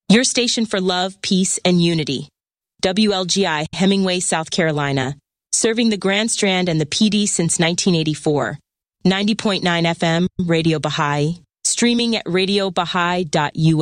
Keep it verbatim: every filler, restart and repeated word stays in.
Your station for love, peace, and unity. W L G I, Hemingway, South Carolina. Serving the Grand Strand and the P D since nineteen eighty-four. ninety point nine F M, Radio Baha'i. Streaming at radio baha'i dot U S.